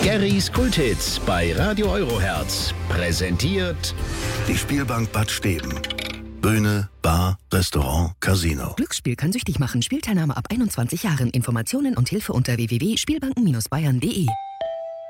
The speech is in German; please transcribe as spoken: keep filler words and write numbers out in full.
Gerrys Kulthits bei Radio Eurohertz. Präsentiert die Spielbank Bad Steben. Bühne, Bar, Restaurant, Casino. Glücksspiel kann süchtig machen. Spielteilnahme ab einundzwanzig Jahren. Informationen und Hilfe unter w w w punkt spielbanken Bindestrich bayern punkt d e.